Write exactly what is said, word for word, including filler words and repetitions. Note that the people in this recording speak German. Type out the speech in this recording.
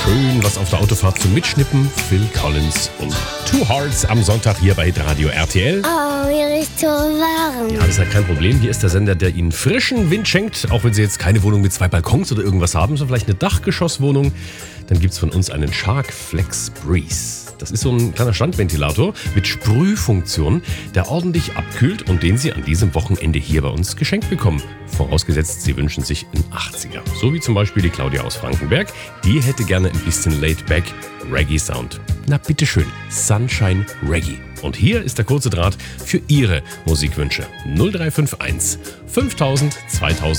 schön was auf der Autofahrt zum Mitschnippen. Phil Collins und Two Hearts am Sonntag hier bei Radio R T L. Oh, mir ist so warm. Ja, das ist ja kein Problem. Hier ist der Sender, der Ihnen frischen Wind schenkt. Auch wenn Sie jetzt keine Wohnung mit zwei Balkons oder irgendwas haben, sondern vielleicht eine Dachgeschosswohnung, dann gibt's von uns einen Shark Flex Breeze. Das ist so ein kleiner Standventilator mit Sprühfunktion, der ordentlich abkühlt und den Sie an diesem Wochenende hier bei uns geschenkt bekommen. Vorausgesetzt, Sie wünschen sich einen achtziger. So wie zum Beispiel die Claudia aus Frankenberg. Die hätte gerne ein bisschen Laid-Back Reggae-Sound. Na bitteschön, Sunshine Reggae. Und hier ist der kurze Draht für Ihre Musikwünsche. null drei fünf eins fünftausend zweitausend